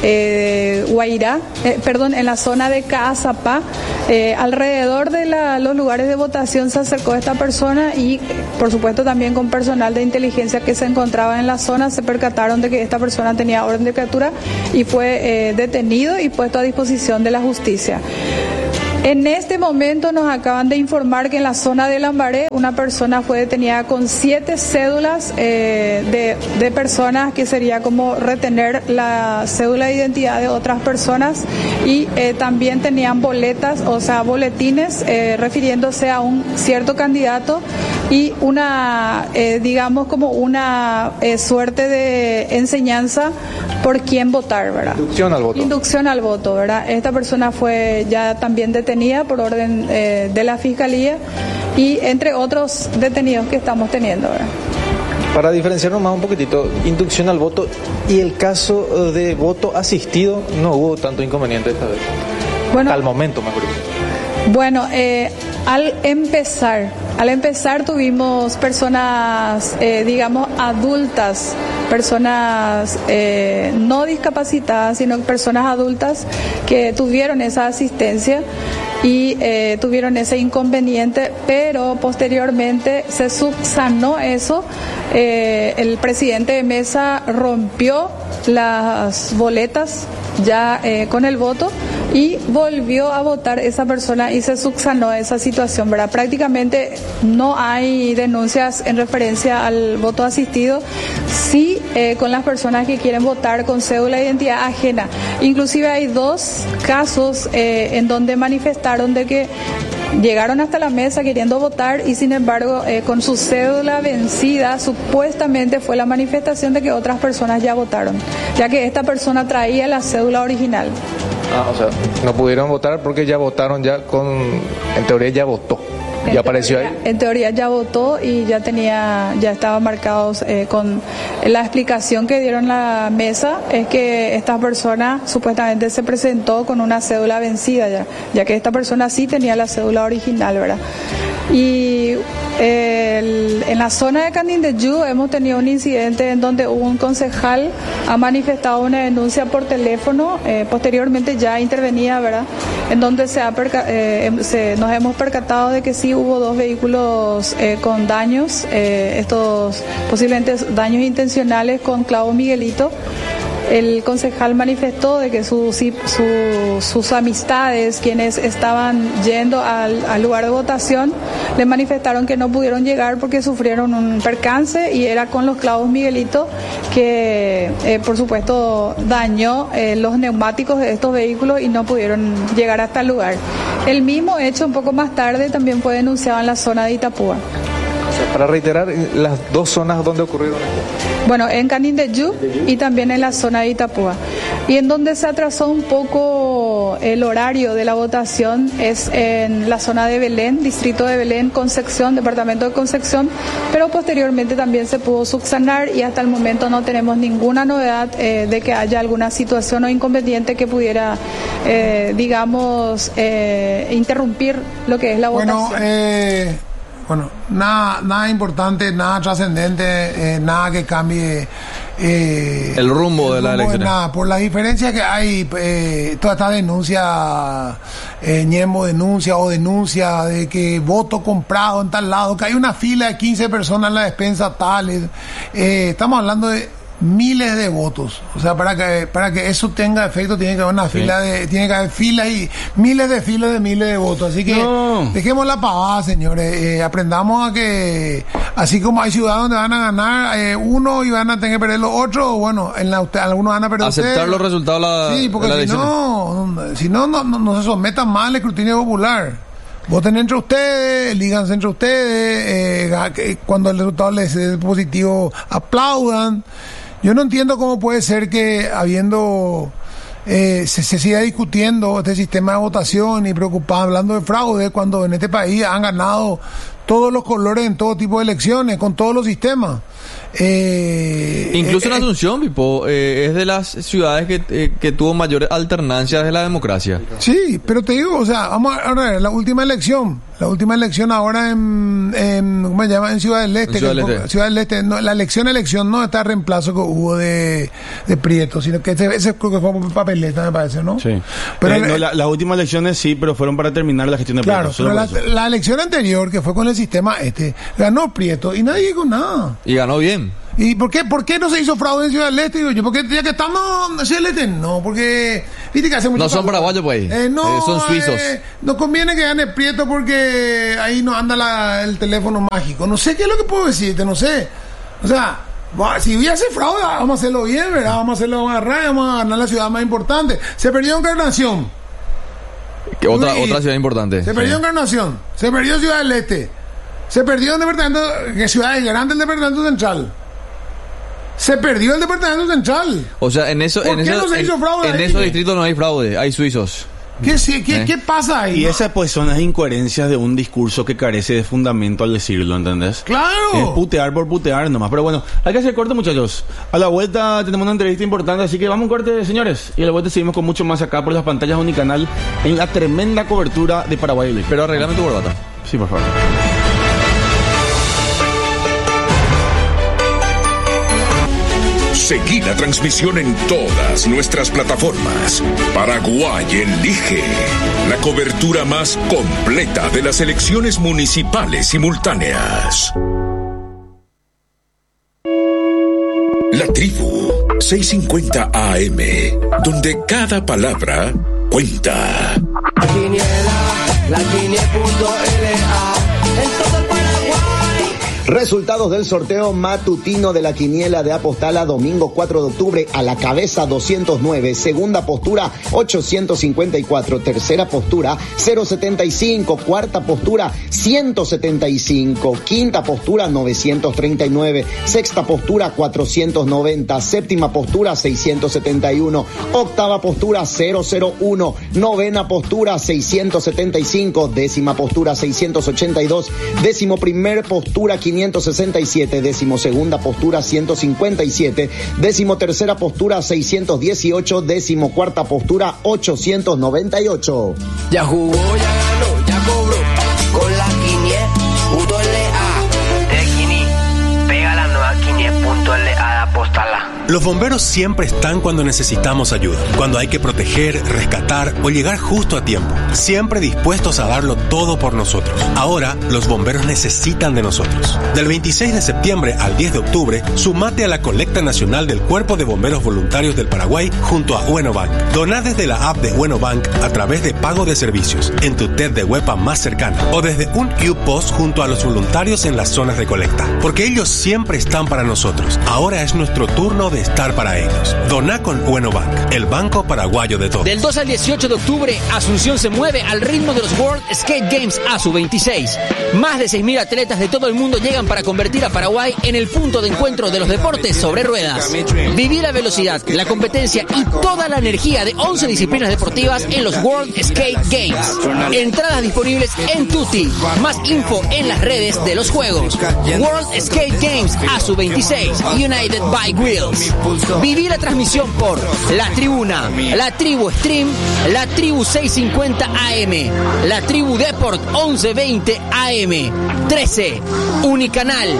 Guairá, en la zona de Caazapá, alrededor de los lugares de votación se acercó esta persona y por supuesto también con personal de inteligencia que se encontraba en la zona se percataron de que esta persona tenía orden de captura y fue detenido y puesto a disposición de la justicia. En este momento nos acaban de informar que en la zona de Lambaré una persona fue detenida con 7 cédulas de personas, que sería como retener la cédula de identidad de otras personas, y también tenían boletas, o sea, boletines refiriéndose a un cierto candidato y digamos como una suerte de enseñanza por quién votar, ¿verdad? Inducción al voto, ¿verdad? Esta persona fue ya también detenida por orden de la Fiscalía y entre otros detenidos que estamos teniendo, ¿verdad? Para diferenciarnos más un poquitito, inducción al voto y el caso de voto asistido, no hubo tanto inconveniente esta vez. Bueno, al momento, mejor dicho. Bueno, al empezar tuvimos personas, digamos, adultas, personas no discapacitadas, sino personas adultas que tuvieron esa asistencia y tuvieron ese inconveniente, pero posteriormente se subsanó eso. El presidente de mesa rompió las boletas ya con el voto y volvió a votar esa persona y se subsanó esa situación, ¿verdad? Prácticamente no hay denuncias en referencia al voto asistido, sí con las personas que quieren votar con cédula de identidad ajena. Inclusive hay 2 casos en donde manifestaron de que llegaron hasta la mesa queriendo votar y sin embargo con su cédula vencida, supuestamente fue la manifestación de que otras personas ya votaron, ya que esta persona traía la cédula original. O sea, no pudieron votar porque ya votaron en teoría ya votó. ¿Ya apareció ahí? En teoría ya votó y ya estaba marcados con la explicación que dieron la mesa, es que esta persona supuestamente se presentó con una cédula vencida ya que esta persona sí tenía la cédula original, ¿verdad? Y en la zona de Canindeyú hemos tenido un incidente en donde un concejal ha manifestado una denuncia por teléfono, posteriormente ya intervenía, ¿verdad? En donde nos hemos percatado de que sí hubo 2 vehículos con daños, estos posiblemente daños intencionales con clavo Miguelito. El concejal manifestó de que sus amistades, quienes estaban yendo al lugar de votación, le manifestaron que no pudieron llegar porque sufrieron un percance y era con los clavos Miguelito que por supuesto dañó los neumáticos de estos vehículos y no pudieron llegar hasta el lugar. El mismo hecho un poco más tarde también fue denunciado en la zona de Itapúa. Para reiterar, las 2 zonas donde ocurrieron esto. Bueno, en Canindeyú y también en la zona de Itapúa. Y en donde se atrasó un poco el horario de la votación es en la zona de Belén, distrito de Belén, Concepción, departamento de Concepción, pero posteriormente también se pudo subsanar y hasta el momento no tenemos ninguna novedad de que haya alguna situación o inconveniente que pudiera, interrumpir lo que es la votación. Bueno, nada importante, nada trascendente, nada que cambie el rumbo de la elección. Nada, por la diferencia que hay, toda esta denuncia, Ñembo denuncia de que voto comprado en tal lado, que hay una fila de 15 personas en la despensa tales. Estamos hablando de miles de votos, o sea, para que eso tenga efecto tiene que haber tiene que haber filas y miles de miles de votos, así que dejemos la pavada, señores, aprendamos a que así como hay ciudades donde van a ganar uno y van a tener que perder los otros, bueno, algunos van a perder aceptar los resultados sí, porque si no se sometan más al escrutinio popular. Voten entre ustedes, elíganse entre ustedes, cuando el resultado les es positivo aplaudan. Yo no entiendo cómo puede ser que se siga discutiendo este sistema de votación y preocupado hablando de fraude cuando en este país han ganado todos los colores en todo tipo de elecciones, con todos los sistemas. Incluso en Asunción, Pipo, es de las ciudades que tuvo mayor alternancia de la democracia. Sí, pero te digo, o sea, vamos a ver, la última elección ahora en ¿cómo se llama? En Ciudad del Este. Ciudad del Este, no, la elección no está reemplazo que hubo de Prieto, sino que ese creo que fue papeleta, me parece, ¿no? Sí. Pero no, las últimas elecciones sí, pero fueron para terminar la gestión de Prieto. Claro, pero la elección anterior, que fue con el sistema ganó Prieto y nadie dijo nada. Y ganó bien. ¿Y por qué no se hizo fraude en Ciudad del Este? Digo yo, porque ya que estamos en Ciudad del Este, no, porque viste que hace mucho. No son paraguayos, pues. Son suizos. No conviene que gane Prieto porque ahí no anda el teléfono mágico. No sé qué es lo que puedo decirte, no sé. O sea, si hubiese fraude, vamos a hacerlo bien, ¿verdad? Vamos a hacerlo vamos a ganar la ciudad más importante. Se perdió Encarnación. Otra ciudad importante. Se perdió Encarnación. Se perdió Ciudad del Este. Se perdió el departamento, que Ciudad es grande el departamento central. Se perdió el departamento central. O sea, en esos distritos no hay fraude, hay suizos. ¿Qué pasa ahí? Y esas pues son las incoherencias de un discurso que carece de fundamento al decirlo, ¿entendés? ¡Claro! Es putear por putear nomás. Pero bueno, hay que hacer corte, muchachos. A la vuelta tenemos una entrevista importante, así que vamos a un corte, señores. Y a la vuelta seguimos con mucho más acá por las pantallas de Unicanal en la tremenda cobertura de Paraguay. Pero arreglame tu corbata. Sí, por favor. Seguí la transmisión en todas nuestras plataformas. Paraguay elige la cobertura más completa de las elecciones municipales simultáneas. La Tribu, 650 AM, donde cada palabra cuenta. La quiniela.la, en todo el Paraguay. Resultados del sorteo matutino de la quiniela de Apostala, domingo 4 de octubre, a la cabeza 209, segunda postura 854, tercera postura 075, cuarta postura 175, quinta postura 939, sexta postura 490, séptima postura 671, octava postura 001, novena postura 675, décima postura 682, décimo primer postura 567, décimo segunda postura 157, décimo tercera postura 618, décimo cuarta postura 898. Ya jugó, ya ganó, ya cobró con la quiniela.la. De Quini, pega la nueva quiniela.la de Apostala. Los bomberos siempre están cuando necesitamos ayuda, cuando hay que proteger, rescatar o llegar justo a tiempo, siempre dispuestos a darlo todo por nosotros. Ahora, los bomberos necesitan de nosotros. Del 26 de septiembre al 10 de octubre, sumate a la colecta nacional del Cuerpo de Bomberos Voluntarios del Paraguay junto a Uenobank. Doná desde la app de Uenobank a través de pago de servicios en tu TED de Huepa más cercana o desde un U-Post junto a los voluntarios en las zonas de colecta, porque ellos siempre están para nosotros. Ahora es nuestro turno de estar para ellos. Doná con Uenobank, el banco paraguayo de todos. Del 2 al 18 de octubre, Asunción se mueve al ritmo de los World Skate Games ASU26. Más de 6.000 atletas de todo el mundo llegan para convertir a Paraguay en el punto de encuentro de los deportes sobre ruedas. Viví la velocidad, la competencia y toda la energía de 11 disciplinas deportivas en los World Skate Games. Entradas disponibles en Tutti. Más info en las redes de los juegos. World Skate Games ASU26, United by Wheels. Viví la transmisión por La Tribuna, La Tribu Stream, La Tribu 650 AM, La Tribu Deport 1120 AM, 13, Unicanal.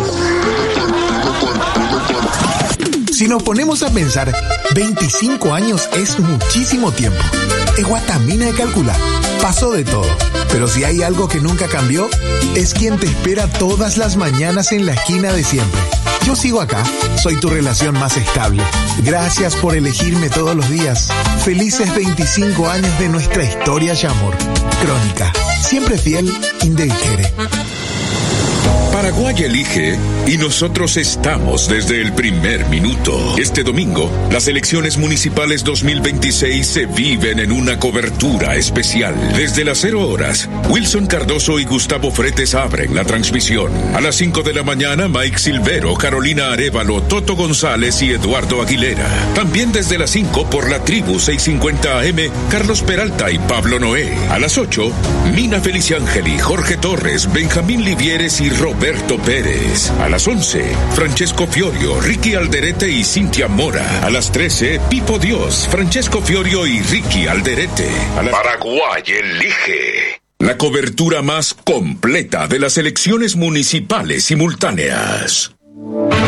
Si nos ponemos a pensar, 25 años es muchísimo tiempo. Es guatamina de calcular. Pasó de todo. Pero si hay algo que nunca cambió, es quien te espera todas las mañanas en la esquina de siempre. Yo sigo acá, soy tu relación más estable. Gracias por elegirme todos los días. Felices 25 años de nuestra historia y amor. Crónica, siempre fiel, Indegere. Para Paraguay elige y nosotros estamos desde el primer minuto. Este domingo, las elecciones municipales 2026 se viven en una cobertura especial. Desde las 0 horas, Wilson Cardoso y Gustavo Fretes abren la transmisión. A las 5 de la mañana, Mike Silvero, Carolina Arévalo, Toto González y Eduardo Aguilera. También desde las 5 por la Tribu 650 AM, Carlos Peralta y Pablo Noé. A las 8, Mina Feliciangeli, Jorge Torres, Benjamín Livieres y Roberto Pérez. A las 11, Francesco Fiorio, Ricky Alderete y Cintia Mora. A las 13, Pipo Dios, Francesco Fiorio y Ricky Alderete. Paraguay elige. La cobertura más completa de las elecciones municipales simultáneas.